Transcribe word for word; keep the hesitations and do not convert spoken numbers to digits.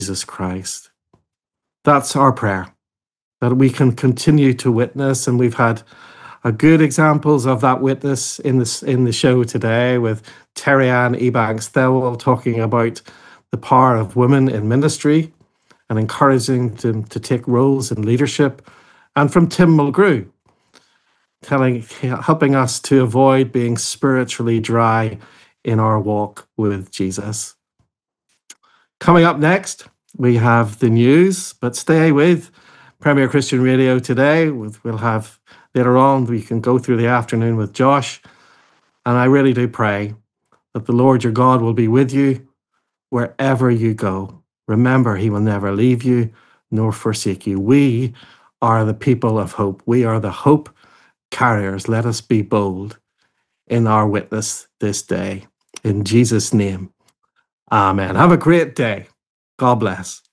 Jesus Christ. That's our prayer, that we can continue to witness, and we've had a good examples of that witness in this in the show today with Terry Ann Ebanks-Thewell talking about the power of women in ministry and encouraging them to take roles in leadership, and from Tim Mulgrew telling helping us to avoid being spiritually dry in our walk with Jesus. Coming up next, we have the news, but stay with Premier Christian Radio today. We'll have later on, we can go through the afternoon with Josh. And I really do pray that the Lord your God will be with you wherever you go. Remember, he will never leave you nor forsake you. We are the people of hope. We are the hope carriers. Let us be bold in our witness this day. In Jesus' name, amen. Have a great day. God bless.